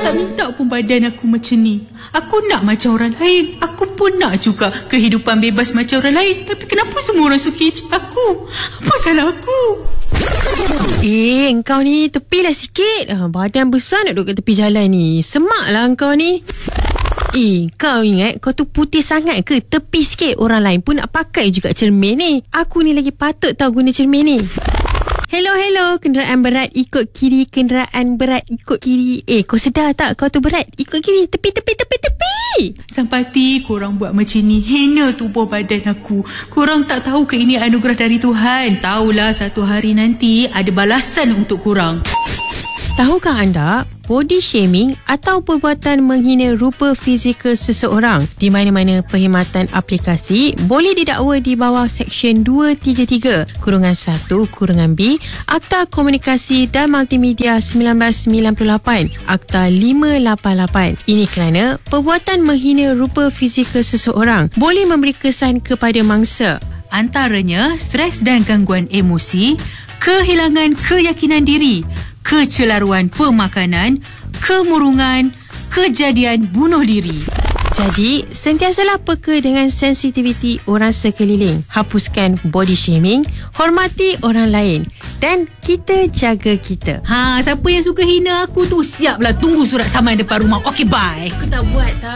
tak minta pun badan aku macam ni. Aku nak macam orang lain. Aku pun nak juga kehidupan bebas macam orang lain. Tapi kenapa semua orang suka aku? Apa salah aku? Engkau ni tepilah sikit. Badan besar nak duduk kat tepi jalan ni. Semaklah engkau ni. Kau ingat kau tu putih sangat ke? Tepi sikit, orang lain pun nak pakai juga cermin ni. Aku ni lagi patut tahu guna cermin ni. Hello, kenderaan berat ikut kiri, kenderaan berat ikut kiri. Kau sedar tak kau tu berat? Ikut kiri, tepi. Sampati korang buat macam ni. Hina tubuh badan aku. Korang tak tahu ke ini anugerah dari Tuhan? Tahulah satu hari nanti ada balasan untuk korang. Tahukah anda, body shaming atau perbuatan menghina rupa fizikal seseorang di mana-mana perkhidmatan aplikasi boleh didakwa di bawah Seksyen 233-1-B Akta Komunikasi dan Multimedia 1998, Akta 588. Ini kerana perbuatan menghina rupa fizikal seseorang boleh memberi kesan kepada mangsa. Antaranya stres dan gangguan emosi, kehilangan keyakinan diri, kecelaruan pemakanan, kemurungan, kejadian bunuh diri. Jadi, sentiasalah peka dengan sensitiviti orang sekeliling. Hapuskan body shaming, hormati orang lain dan kita jaga kita. Siapa yang suka hina aku tu, siaplah tunggu surat saman depan rumah. Okey, bye. Aku tak buat tau.